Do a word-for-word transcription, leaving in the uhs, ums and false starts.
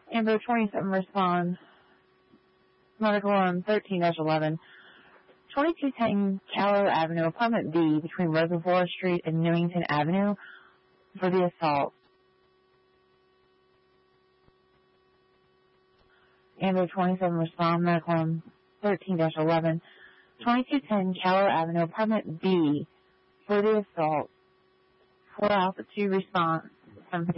Amber twenty-seven respond. Medical on thirteen dash eleven. twenty-two ten Callow Avenue, apartment B, between Reservoir Street and Newington Avenue, for the assault. Amber twenty-seven respond. Medical on thirteen dash eleven. twenty-two ten Callow Avenue, apartment B, for the assault. four Alpha two response.